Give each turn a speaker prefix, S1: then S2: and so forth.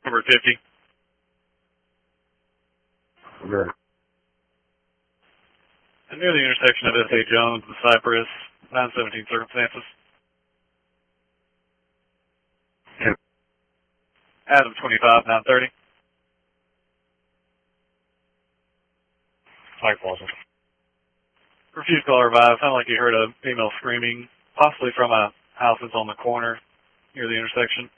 S1: Number 50.
S2: Good.
S1: And near the intersection of S.A. Jones and Cypress, 917 circumstances.
S2: Yeah.
S1: Adam 25, 930.
S2: Likewise.
S1: Refused call revived. Sounded like you heard a female screaming, possibly from a house that's on the corner near the intersection.